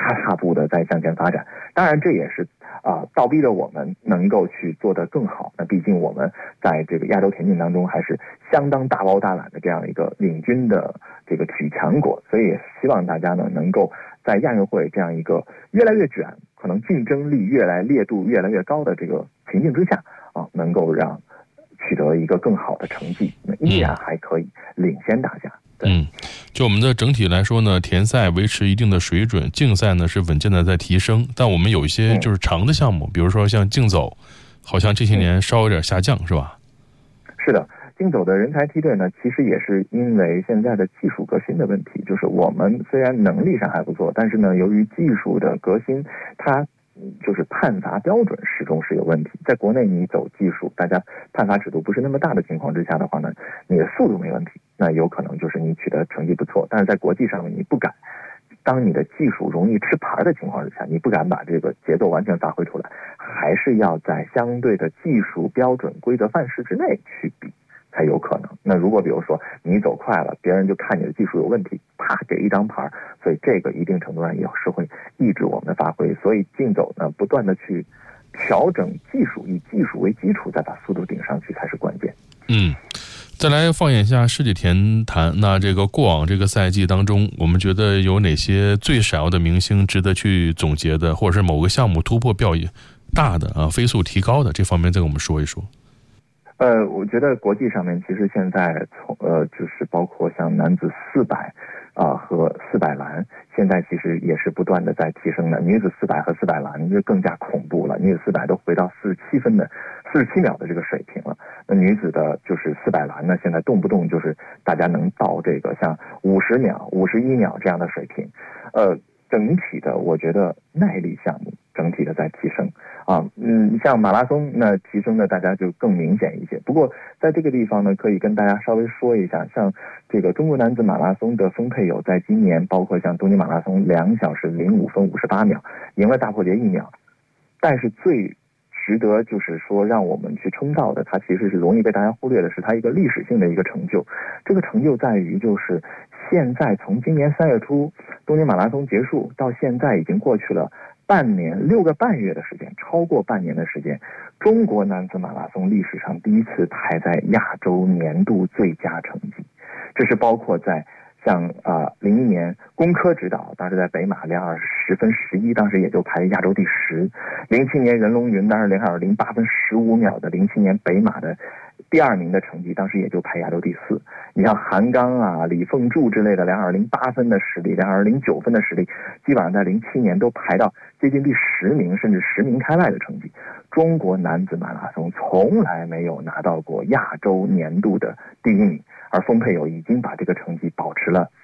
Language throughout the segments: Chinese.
踏步的在向前发展。当然这也是倒逼着我们能够去做得更好。那毕竟我们在这个亚洲田径当中还是相当大包大揽的这样一个领军的这个体育强国，所以也希望大家呢能够在亚运会这样一个越来越卷，可能竞争力烈度越来越高的这个情境之下能够让取得一个更好的成绩，依然还可以领先大家。 就我们的整体来说呢，田赛维持一定的水准，竞赛呢是稳健的在提升，但我们有一些就是长的项目，比如说像竞走，好像这些年稍有点下降，是吧？ 是的，竞走的人才梯队呢，其实也是因为现在的技术革新的问题，就是我们虽然能力上还不错，但是呢，由于技术的革新，它就是判罚标准始终是有问题。在国内你走技术，大家判罚尺度不是那么大的情况之下的话呢，你的速度没问题，那有可能就是你取得成绩不错，但是在国际上面你不敢，当你的技术容易吃牌的情况之下，你不敢把这个节奏完全发挥出来，还是要在相对的技术标准规则范式之内去比才有可能。那如果比如说你走快了，别人就看你的技术有问题，啪给一张牌，所以这个一定程度上也是会抑制我们的发挥。所以竞走呢，不断的去调整技术，以技术为基础，再把速度顶上去才是关键。 再来放眼一下世界田坛，那这个过往这个赛季当中，我们觉得有哪些最闪耀的明星值得去总结的，或者是某个项目突破表现大的飞速提高的，这方面再跟我们说一说。 我觉得国际上面其实现在就是包括像男子400和400栏，现在其实也是不断的在提升的。女子400和400栏就更加恐怖了，女子400都回到47秒的这个水平了。那女子的就是400栏呢，现在动不动就是大家能到这个像50秒、51秒这样的水平。整体的我觉得耐力项目整体的在提升像马拉松那提升的大家就更明显一些。不过在这个地方呢，可以跟大家稍微说一下，像这个中国男子马拉松的丰佩友在今年包括像东京马拉松2小时05分58秒，赢了大破节1秒。但是最值得就是说让我们去称道的，它其实是容易被大家忽略的，是它一个历史性的一个成就。这个成就在于就是现在从今年3月初东京马拉松结束到现在已经过去了半年6个半月的时间，超过半年的时间，中国男子马拉松历史上第一次排在亚洲年度最佳成绩。这是包括在像01年工科指导，当时在北马2小时10分11，当时也就排亚洲第10。07年任龙云当时2小时08分15秒的07年北马的第2名的成绩，当时也就排亚洲第4。你像韩刚李凤柱之类的2小时08分的实力，2小时09分的实力，基本上在07年都排到接近第10名，甚至10名开外的成绩。中国男子马拉松从来没有拿到过亚洲年度的第1名，而丰佩友已经把这个成绩保持了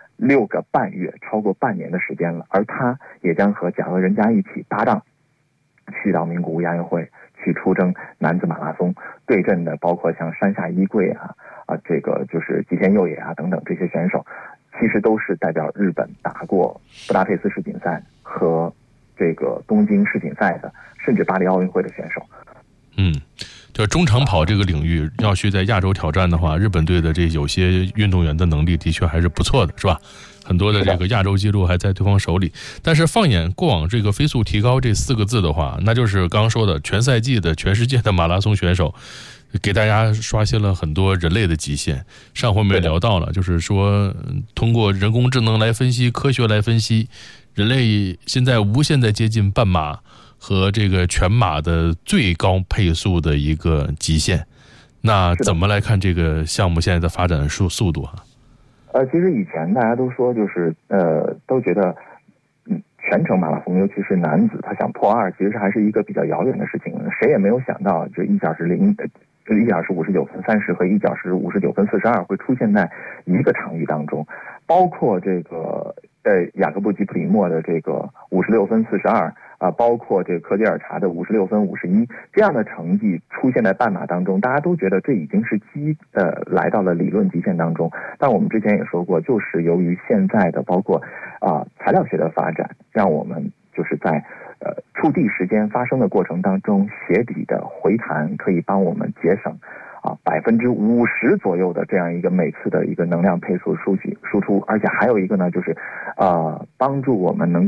6个半月，超过半年的时间了。而他也将和贾俄人家一起搭档去到名古屋亚运会去出征男子马拉松，对阵的包括像山下一贵这个就是吉田佑也等等这些选手，其实都是代表日本打过布达佩斯世锦赛和这个东京世锦赛的，甚至巴黎奥运会的选手。 就中长跑这个领域要去在亚洲挑战的话，日本队的这有些运动员的能力的确还是不错的，是吧？很多的这个亚洲纪录还在对方手里。但是放眼过往这个飞速提高这4个字的话，那就是刚刚说的全赛季的全世界的马拉松选手给大家刷新了很多人类的极限。上回我们也聊到了，就是说通过人工智能来分析，科学来分析，人类现在无限在接近半马和这个全马的最高配速的一个极限。那怎么来看这个项目现在的发展速度其实以前大家都说就是都觉得全程马拉松尤其是男子他想破2其实还是一个比较遥远的事情，谁也没有想到就1小时59分30和1小时59分42会出现在一个场域当中。包括这个雅各布吉普里莫的这个56分42包括这个科吉尔查的56分51这样的成绩出现在半马当中，大家都觉得这已经是来到了理论极限当中。但我们之前也说过，就是由于现在的包括材料学的发展，让我们就是在触地时间发生的过程当中，鞋底的回弹可以帮我们节省50%左右的这样一个每次的一个能量配速输出。而且还有一个呢，就是帮助我们能